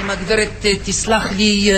אם הגברת תסלח לי,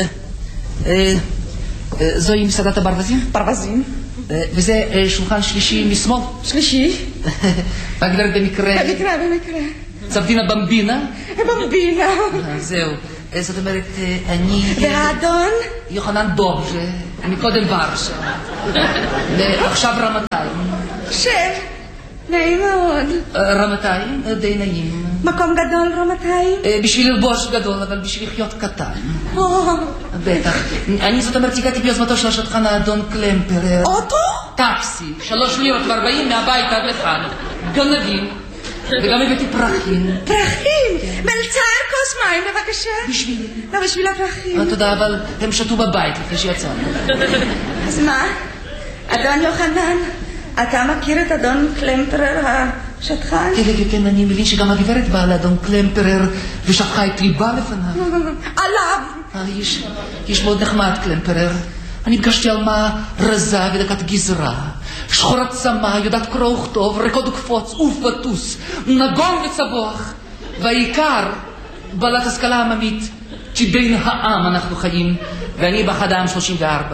זוהי מסעדת הברווזים? ברווזים. וזה שולחן שלישי משמאל? שלישי. והגברת במקרה? במקרה. צבדינה במבינה? במבינה. זהו. זאת אומרת, אני... והאדון? יוחנן דוב, מקודם ורשה. ועכשיו רמתיים. שב. נעים מאוד. רמתיים, די נעים. מקום גדול רמתיים? בשביל ללבוש גדול, אבל בשביל לחיות קטן. בטח. אני זאת אומרת, הגעתי ביוזמתו של השטחן האדון קלמפרר. אוטו? טקסי, 3 לירות ו40 מהבית עד לכאן. גנבים. וגם הבאתי פרחים. פרחים? מלצר כוס מים בבקשה. בשבילי. לא, בשביל הפרחים. תודה, אבל הם שתו בבית לפני שיצאנו. אז מה? אדון יוחנן, אתה מכיר את אדון קלמפרר השטחן? כן, אני מבין שגם הגברת באה לאדון קלמפרר ושפכה את ליבה לפניו. עליו. איש מאוד נחמד קלמפרר. אני פגשתי אלמה רזה ודקת גזרה, שחורת צמא, יודעת קרוא וכתוב, רקוד וקפוץ, עוף וטוס, נגון וצבוח, והעיקר בעלת השכלה עממית, שבין העם אנחנו חיים, ואני באחד העם 34.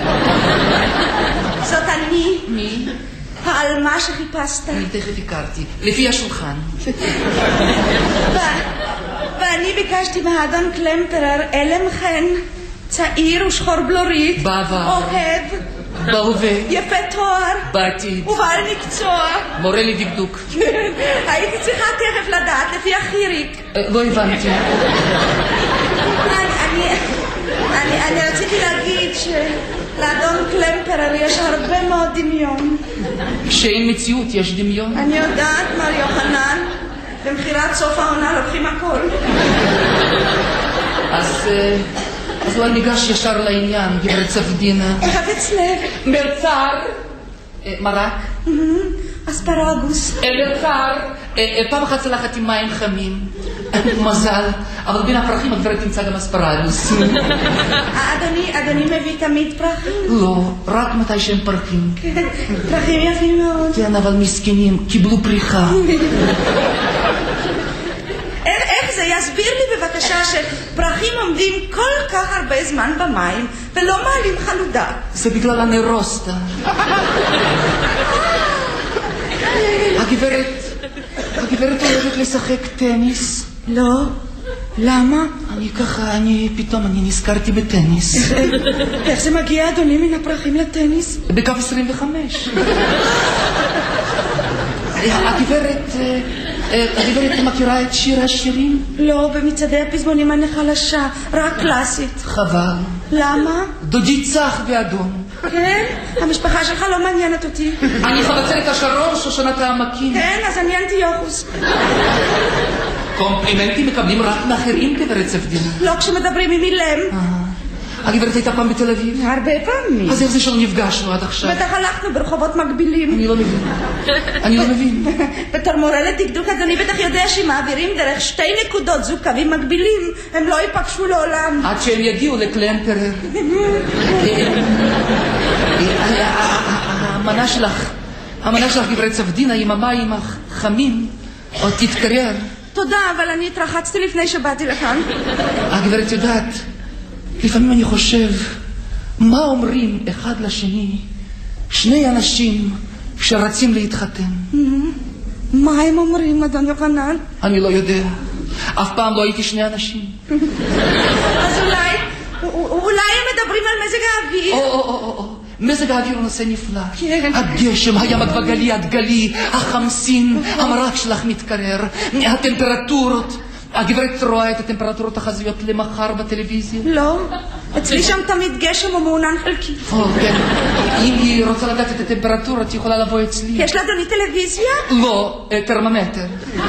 זאת אני. מי? העלמה שחיפשת. אני תכף הכרתי, לפי השולחן. ואני ביקשתי מהאדון קלמפרר אלם חן, צעיר ושחור בלורית, בעבר, אוהב, בהווה, יפה תואר, בעתיד, ובעל מקצוע, מורה לדקדוק. הייתי צריכה תכף לדעת לפי החיריק. לא הבנתי. אני רציתי להגיד שלאדון קלמפרר יש הרבה מאוד דמיון. שאין מציאות יש דמיון. אני יודעת, מר יוחנן, במחירת סוף העונה לוקחים הכל. אז אולי ניגש ישר לעניין, גברת צפדינה. חפץ לב. מרצר. מרק. אספרגוס. מרצר. פעם אחת צלחת עם מים חמים. מזל. אבל בין הפרחים הגברת תמצא גם אספרגוס. אדוני מביא תמיד פרחים? לא, רק מתי שהם פרחים. פרחים יפים מאוד. כן, אבל מסכנים, קיבלו פריחה. איך זה? יסביר לי בבקשה שפרחים עומדים כל כך הרבה זמן במים ולא מעלים חלודה. זה בגלל הנרוסטה. הגברת הולכת לשחק טניס. לא. למה? אני נזכרתי בטניס. איך זה מגיע, אדוני, מן הפרחים לטניס? בקו 25. הגברת מכירה את שיר השירים? לא, במצעדי הפזמונים אני חלשה, רק קלאסית. חבל. למה? דודי צח באדום. כן? המשפחה שלך לא מעניינת אותי. אני חבצלת השרון, שושנת העמקים. כן, אז אני אנטיוכוס. קומפלימנטים מקבלים רק מאחרים, גברת צפדינה. לא כשמדברים עם אילם. הגברת הייתה פעם בתל אביב? הרבה פעמים. אז איך זה שלא נפגשנו עד עכשיו? בטח הלכנו ברחובות מקבילים. אני לא מבין. בתור מורה לדקדוק, אדוני בטח יודע שמעבירים דרך 2 נקודות זוג קווים מקבילים, הם לא ייפגשו לעולם. עד שהם יגיעו לקלמפרר. המנה שלך, גברת צפדינה, עם המים החמים, עוד תתקרר. תודה, אבל אני התרחצתי לפני שבאתי לכאן. הגברת יודעת, לפעמים אני חושב, מה אומרים אחד לשני 2 אנשים שרצים להתחתן? מה הם אומרים, אדון יוחנן? אני לא יודע. אף פעם לא הייתי 2 אנשים. אז אולי הם מדברים על מזג האוויר? מזג האוויר הוא נושא נפלא. הגשם, הים הגבגלי, הדגלי, החמסין, המרק שלך מתקרר, הטמפרטורות. הגברת רואה את הטמפרטורות החזויות למחר בטלוויזיה? לא, אצלי שם תמיד גשם ומעונן חלקי. כן. אם היא רוצה לדעת את הטמפרטורות, היא יכולה לבוא אצלי. יש לאדוני טלוויזיה? לא, טרמומטר.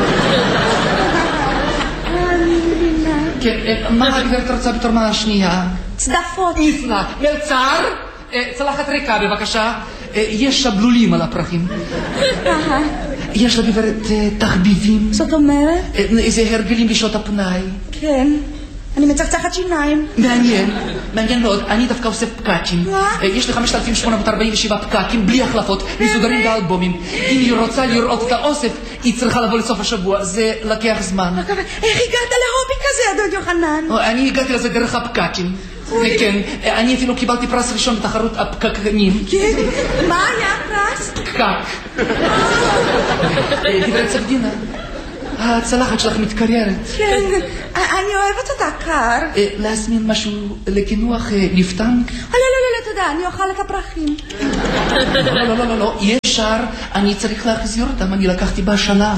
אני מבינה. כן, מה הגברת רוצה בתור מנה השנייה? צדפות. נפלא. מלצר, צלחת ריקה בבקשה. יש שבלולים על הפרחים. יש לגברת תחביבים. זאת אומרת? איזה הרגלים בשעות הפנאי. כן. אני מצחצחת שיניים. מעניין מאוד. אני דווקא עושה פקקים. יש לי 5,847 פקקים בלי החלפות, מסוגרים באלבומים. אם היא רוצה לראות את האוסף, היא צריכה לבוא לסוף השבוע. זה לקח זמן. איך הגעת להובי כזה, אדון יוחנן? אני הגעתי לזה דרך הפקקים. כן, אני אפילו קיבלתי פרס ראשון בתחרות הפקקנים. כן? מה היה הפרס? פקק. גברת סבדינה, הצלחת שלך מתקררת. כן, אני אוהבת אותה קר. להזמין משהו לקינוח נפתן? לא, תודה, אני אוכל את הפרחים. לא, אי אפשר, אני צריך להחזיר אותם, אני לקחתי בהשאלה.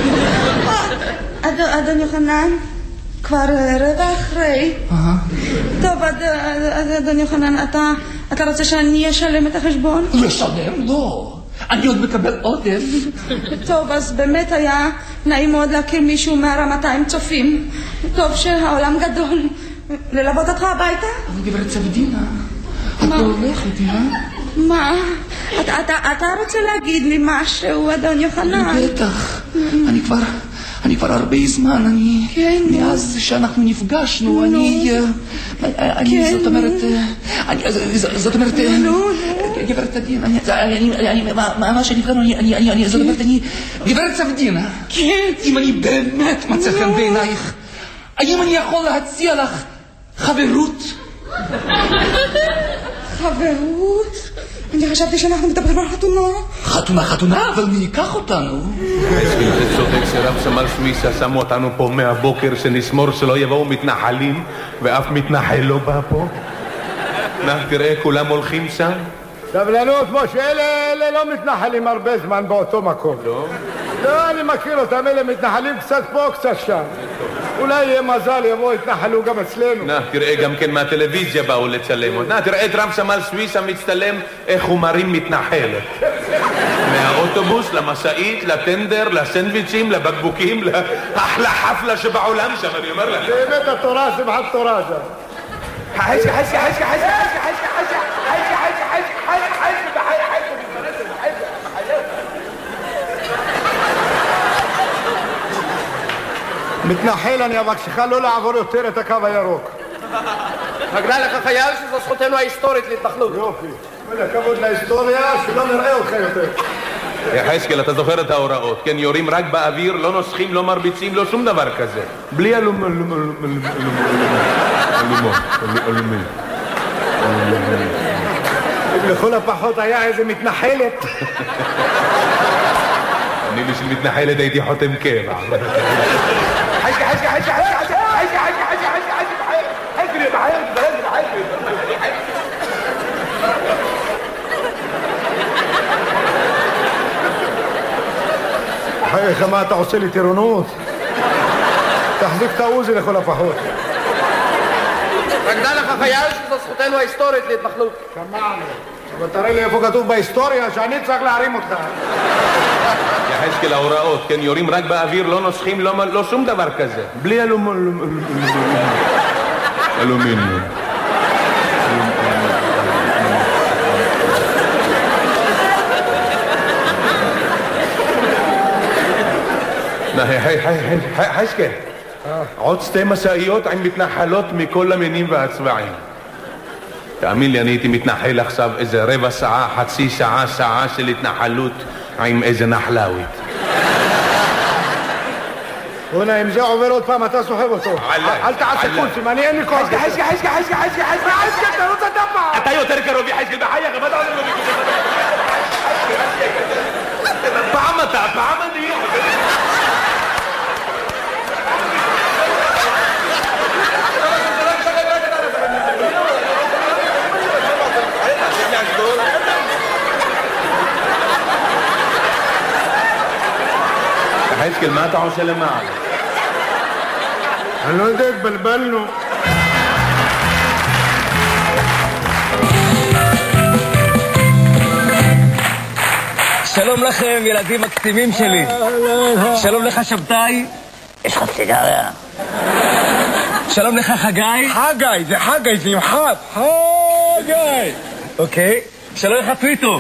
אדון יוחנן, כבר 15:15. טוב, אדון יוחנן, אתה רוצה שאני אשלם את החשבון? לשלם? לא. אני עוד מקבל עודף. טוב, אז באמת היה נעים מאוד להכיר מישהו מה200 צופים. טוב שהעולם גדול. ללוות אותך הביתה? אבל גברת סבדינה, את לא הולכת, מה? אתה רוצה להגיד לי משהו, אדון יוחנן? בטח. אני כבר הרבה זמן, מאז שאנחנו נפגשנו, זאת אומרת, גברת עדינה, מה שנפגענו, זאת אומרת, גברת סבדינה, אם אני באמת מצא חן בעינייך, האם אני יכול להציע לך חברות? חברות? אני חשבתי שאנחנו מדברים על חתונה, אבל מי ייקח אותנו? זה צודק שרב סמל סוויסה שמו אותנו פה מהבוקר שנשמור שלא יבואו מתנחלים ואף מתנחל לא בא פה. תראה, כולם הולכים שם. סבלנות, משה, אלה לא מתנחלים הרבה זמן באותו מקום. לא, אני מכיר אותם, אלה מתנחלים קצת פה, קצת שם. אולי יהיה מזל, יבואו, יתנחלו גם אצלנו. תראה, גם כן מהטלוויזיה באו לצלם עוד. תראה את רב סמל סוויסה מצטלם איך הוא מרים מתנחלת. מהאוטובוס, למסעית, לטנדר, לסנדוויצ'ים, לבקבוקים, לאחלה חפלה שבעולם שם, אני אומר לך. באמת התורה, שמחת תורה שם. חשי. מתנחל, אני אבקשך לא לעבור יותר את הקו הירוק. נגלה לך חייל שזו זכותנו ההיסטורית להתנחלות. יופי. ולכבוד להיסטוריה, שלא נראה אותך יותר. יחזקאל, אתה זוכר את ההוראות, כן? יורים רק באוויר, לא נוסחים, לא מרביצים, לא שום דבר כזה. בלי אלומים. לכל הפחות היה איזה מתנחלת. אני בשביל מתנחלת הייתי חותם קבע. חייך, מה אתה עושה לי טירונות? תחזיק את העוזי לכל הפחות. נגלה לך חייל שזו זכותנו ההיסטורית להתנחלות. שמענו. אבל תראה לי איפה כתוב בהיסטוריה שאני צריך להרים אותך. יחזקאל, ההוראות, כן? יורים רק באוויר, לא נוסחים, לא שום דבר כזה. בלי אלומיניום. חזקאל, עוד 2 משאיות עם מתנחלות מכל המינים והצבעים. תאמין לי, אני הייתי מתנחל עכשיו איזה רבע שעה, חצי שעה, שעה של התנחלות עם איזה נחלאווית. הונה, אם זה עובר עוד פעם, אתה סוחב אותו. אל תעשה קולצים, אני אין לי כוח. חזקאל, תרוץ אתה פעם. אתה יותר קרוב יחזקאל בחייך, מה אתה עושה לו ביקוש? פעם אתה, פעם אני. חזקאל, מה אתה עושה למעלה? אני לא יודע, התבלבלנו. שלום לכם, ילדים מקסימים שלי. שלום לך, שבתאי. יש לך סיגריה? שלום לך, חגי. חגי, זה חגי, זה ימחת. חגי. אוקיי. שלום לך, טוויטו.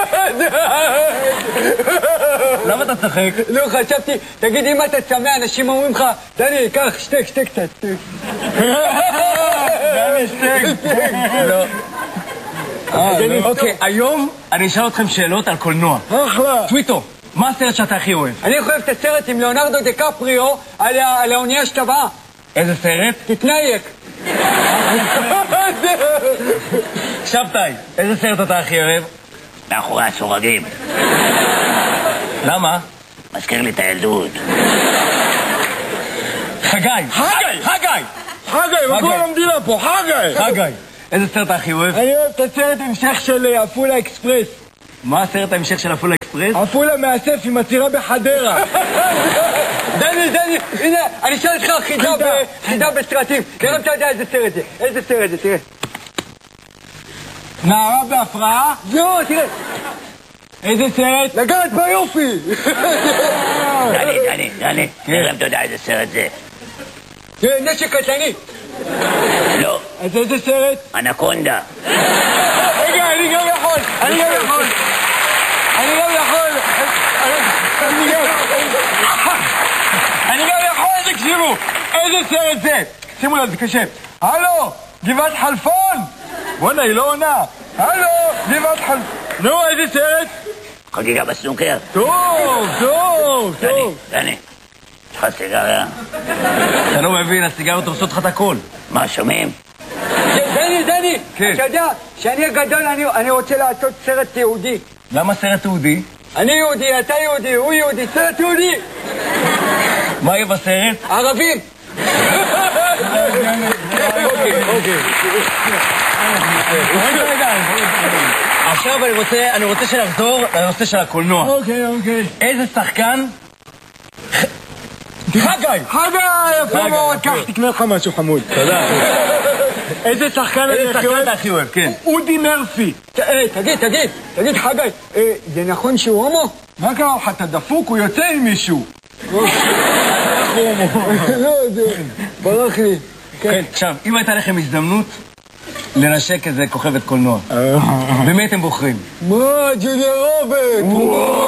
למה אתה צחק? לא, חשבתי, תגיד, אם אתה צמא, אנשים אומרים לך, דני, קח, שתק קצת. דני, שתק. לא. אוקיי, היום אני אשאל אתכם שאלות על קולנוע. אחלה. טוויטו, מה הסרט שאתה הכי אוהב? אני אוהב את הסרט עם ליאונרדו דיקפריו על האונייה שטבעה. איזה סרט? תתנייק. שבתאי, איזה סרט אתה הכי אוהב? מאחורי הסורגים. למה? מזכיר לי את הילדות. חגי! מה קורה למדינה פה? חגי! איזה סרט אתה הכי אוהב? אני אוהב את הסרט המשך של עפולה אקספרס. מה הסרט ההמשך של עפולה אקספרס? עפולה מאסף עם עצירה בחדרה. דני, הנה, אני אשאל אותך חידה בסרטים. נראה אם אתה יודע איזה סרט זה. איזה סרט זה, תראה. נערה בהפרעה? זהו, תראה. איזה סרט? לגעת ביופי! דני, נראה אם אתה יודע איזה סרט זה. נשק קטלני. לא. אז איזה סרט? אנקונדה. רגע, אני גם יכול. תקשיבו, איזה סרט זה? שימו לב, זה קשה. הלו, גבעת חלפון! בוא'נה, היא לא עונה. הלו, גבעת חלפון. נו, איזה סרט? חגיגה בסנוקר. טוב. דני, יש לך סיגריה? אתה לא מבין, הסיגריות עושות לך את הכל. מה, שומעים? דני, אתה יודע שאני הגדול, אני רוצה לעשות סרט יהודי. למה סרט יהודי? אני יהודי, אתה יהודי, הוא יהודי, סרט יהודי! מה יהיה בסרט? ערבים! אוקיי. עכשיו אני רוצה שנחזור לנושא של הקולנוע. אוקיי. איזה שחקן? חגי, יפה מאוד, קח, תקנה לך משהו חמוד. תודה. איזה שחקן אתה הכי אוהב, כן. אודי מרפי. תגיד, חגי, זה נכון שהוא הומו? מה קרה לך, אתה דפוק, הוא יוצא עם מישהו. לא, זה ברח לי. כן, עכשיו, אם הייתה לכם הזדמנות לנשק איזה כוכבת קולנוע, במי אתם בוחרים? מה, ג'וליה רוברט?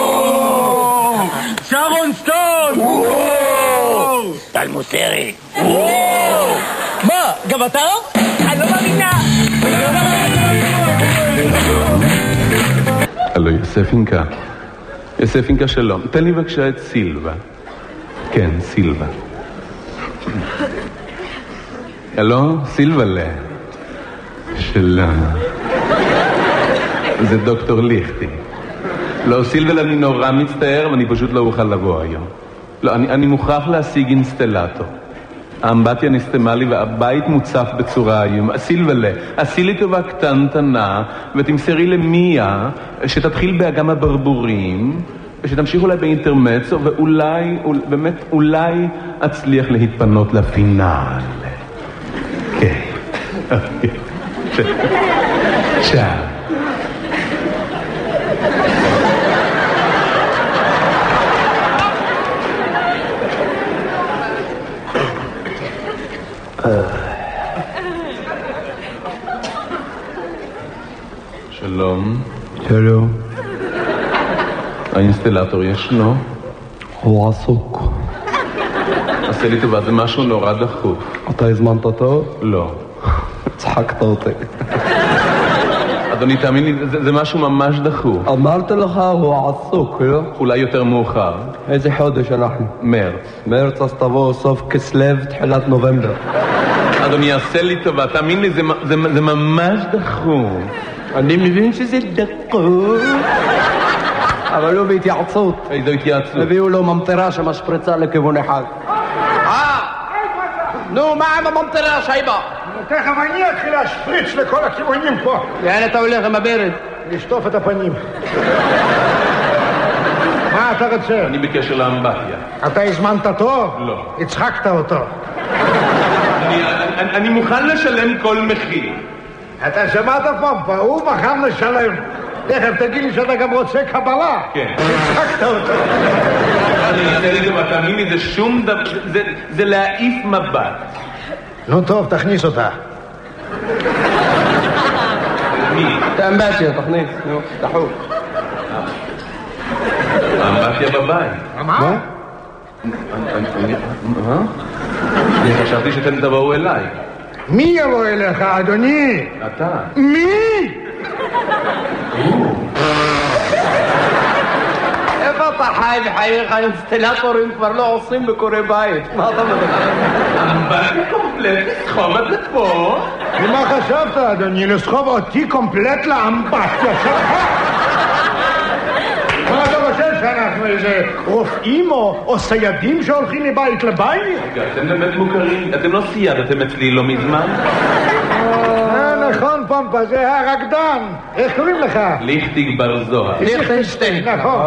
שרון סטון! טל מוסרי. מה, גם אתה? אני לא מאמינה! הלו, יוסף אינקה שלום. תן לי בבקשה את סילבה. כן, סילבה. הלו, סילבלה. שלום. זה דוקטור ליכטי. לא, סילבלה, אני נורא מצטער, ואני פשוט לא אוכל לבוא היום. לא, אני מוכרח להשיג אינסטלטור. האמבטיה נסתמה לי והבית מוצף בצורה איום. סילבלה, עשי לי טובה קטנטנה ותמסרי למיה שתתחיל באגם הברבורים ושתמשיך אולי באינטרמצו ואולי, באמת אולי אצליח להתפנות לפינאל. כן. צ'או. שלום. האינסטלטור ישנו? הוא עסוק. עשה לי טובה, זה משהו נורא דחוף. אתה הזמנת אותו? לא. צחקת אותי. אדוני, תאמין לי, זה משהו ממש דחוף. אמרתי לך, הוא עסוק, לא? אולי יותר מאוחר. איזה חודש אנחנו? מרץ, אז תבוא סוף כסלו, תחילת נובמבר. אדוני, עשה לי טובה, תאמין לי, זה ממש דחוף. אני מבין שזה דחוף. אבל הוא בהתייעצות. איזו התייעצות? הביאו לו ממטרה שמשפריצה לכיוון אחד. נו, מה עם הממטרה, שייבה? תכף אני אתחיל להשפריץ לכל הכיוונים פה. לאן אתה הולך עם הברד? לשטוף את הפנים. מה אתה רוצה? אני בקשר לאמבטיה. אתה הזמנת טוב? לא. הצחקת אותו. אני מוכן לשלם כל מחיר. אתה שמעת פעם, הוא מוכן לשלם. תכף תגיד לי שאתה גם רוצה קבלה. כן. הצחקת אותו. אני אעשה לי דבר, תאמין לי, זה שום דבר, זה להעיף מבט. נו טוב, תכניס אותה. מי? את האמבטיה, תכניס, נו, דחוף. האמבטיה בבית. מה? אני חשבתי שאתם תבואו אליי. מי יבוא אליך, אדוני? אתה. מי? איפה אתה חי בחייך? האינסטלטורים כבר לא עושים בקורי בית. מה אתה מדבר? קומפלט לסחוב עד לפה. ומה חשבת, אדוני? לסחוב אותי קומפלט לאמבטיה שלך? מה אתה חושב שאנחנו איזה רופאים או סיידים שהולכים מבית לבית? רגע, אתם באמת מוכרים? אתם לא סיידתם אצלי לא מזמן? נכון, פומפה, זה הרקדן. איך קוראים לך? ליכטיג בר זוהר. ליכטנשטיין. נכון.